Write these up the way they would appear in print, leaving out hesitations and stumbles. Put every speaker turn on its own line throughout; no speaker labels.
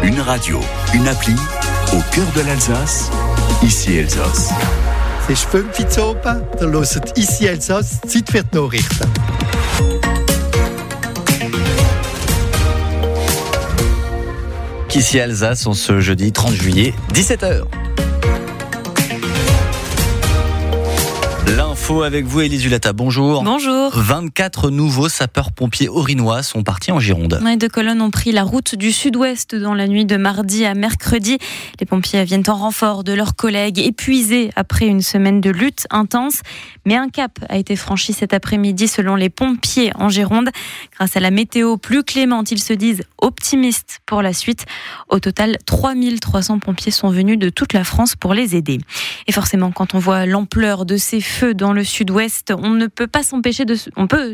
Une radio, une appli, au cœur de l'Alsace, ici Elsass.
Es ist 5 Uhr oben, da hört ici Elsass, Zeit für die Nachrichten.
Ici Alsace, on ce jeudi 30 juillet, 17h. L'info avec vous, Élise Hulata, bonjour.
Bonjour.
24 nouveaux sapeurs-pompiers orinois sont partis en Gironde.
Deux colonnes ont pris la route du sud-ouest dans la nuit de mardi à mercredi. Les pompiers viennent en renfort de leurs collègues épuisés après une semaine de lutte intense. Mais un cap a été franchi cet après-midi selon les pompiers en Gironde. Grâce à la météo plus clémente, ils se disent optimistes pour la suite. Au total, 3300 pompiers sont venus de toute la France pour les aider. Et forcément, quand on voit l'ampleur de ces feux dans le sud-ouest, on ne peut pas s'empêcher de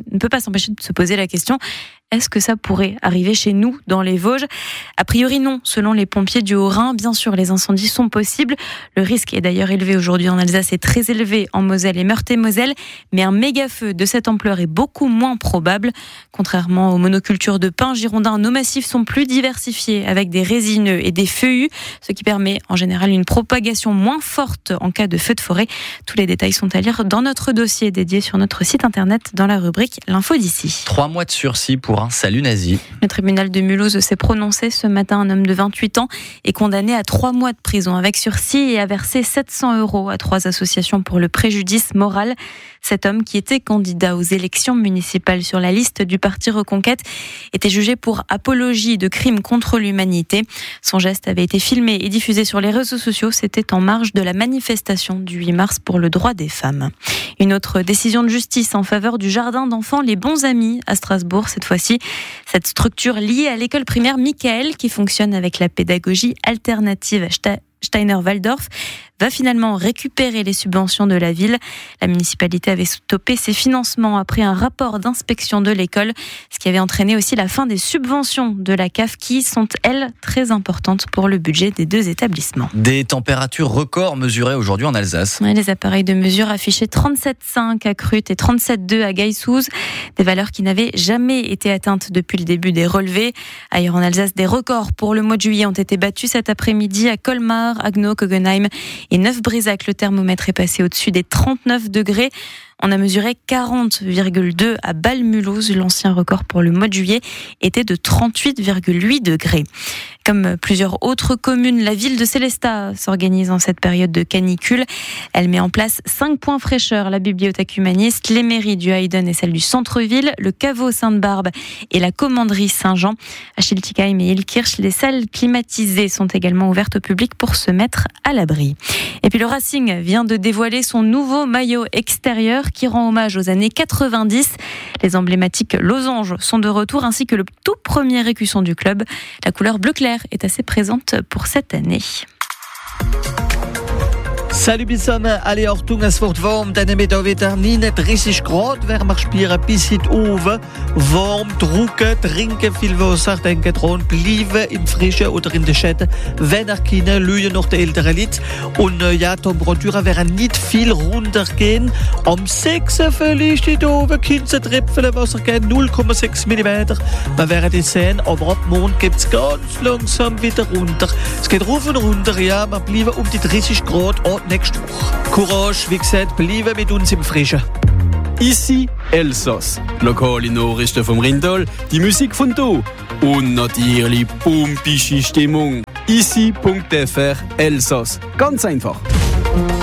se poser la question: est-ce que ça pourrait arriver chez nous, dans les Vosges ? A priori non, selon les pompiers du Haut-Rhin. Bien sûr, les incendies sont possibles. Le risque est d'ailleurs élevé aujourd'hui en Alsace et très élevé en Moselle et Meurthe-et-Moselle. Mais un méga-feu de cette ampleur est beaucoup moins probable. Contrairement aux monocultures de pins girondins, nos massifs sont plus diversifiés avec des résineux et des feuillus, ce qui permet en général une propagation moins forte en cas de feu de forêt. Tous les détails sont à lire dans notre dossier dédié sur notre site internet dans la rubrique L'info d'ici.
3 mois de sursis pour un salut nazi.
Le tribunal de Mulhouse s'est prononcé ce matin. Un homme de 28 ans est condamné à 3 mois de prison avec sursis et a versé 700 € à 3 associations pour le préjudice moral. Cet homme, qui était candidat aux élections municipales sur la liste du parti Reconquête, était jugé pour apologie de crimes contre l'humanité. Son geste avait été filmé et diffusé sur les réseaux sociaux. C'était en marge de la manifestation du 8 mars pour le droit des femmes. Une autre décision de justice en faveur du jardin d'enfants Les Bons Amis à Strasbourg cette fois-ci. Cette structure liée à l'école primaire Michael, qui fonctionne avec la pédagogie alternative Steiner-Waldorf, va finalement récupérer les subventions de la ville. La municipalité avait stoppé ses financements après un rapport d'inspection de l'école, ce qui avait entraîné aussi la fin des subventions de la CAF qui sont, elles, très importantes pour le budget des 2 établissements.
Des températures records mesurées aujourd'hui en Alsace.
Les appareils de mesure affichaient 37,5 à Crut et 37,2 à Gaïsouz, des valeurs qui n'avaient jamais été atteintes depuis le début des relevés. Ailleurs en Alsace, des records pour le mois de juillet ont été battus cet après-midi à Colmar, Agno, Kogenheim et Neuf-Brisach. Le thermomètre est passé au-dessus des 39 degrés. On a mesuré 40,2 à Bâle-Mulhouse. L'ancien record pour le mois de juillet était de 38,8 degrés. Comme plusieurs autres communes, la ville de Sélestat s'organise en cette période de canicule. Elle met en place 5 points fraîcheur, la bibliothèque humaniste, les mairies du Hayden et celle du centre-ville, le caveau Sainte-Barbe et la commanderie Saint-Jean. À Schiltigheim et Ilkirch, les salles climatisées sont également ouvertes au public pour se mettre à l'abri. Et puis le Racing vient de dévoiler son nouveau maillot extérieur qui rend hommage aux années 90. Les emblématiques losanges sont de retour, ainsi que le tout premier écusson du club. La couleur bleu clair est assez présente pour cette année.
Salut zusammen, alle Achtung, es wird warm, dann mit auch wieder 39 Grad wärmer spielen bis in die Oven. Warm, drucken, trinken viel Wasser, denken dran, bleiben im Frischen oder in den Schäden, wenn ihr können, lügen nach den älteren Leuten. Und ja, die Temperaturen werden nicht viel runtergehen. Am 6. vielleicht in den Oven, können Tröpfchen Wasser geben, 0,6 mm. Wir werden es sehen, aber ab Mond geht es ganz langsam wieder runter. Es geht rauf und runter, ja, wir bleiben um die 30 Grad nächste Woche. Courage, wie gesagt, bleiben mit uns im Frischen.
Ici Elsass. Lokale Nachrichten vom Rindal, die Musik von hier. Und natürlich pumpische Stimmung. Ici.fr Elsass. Ganz einfach.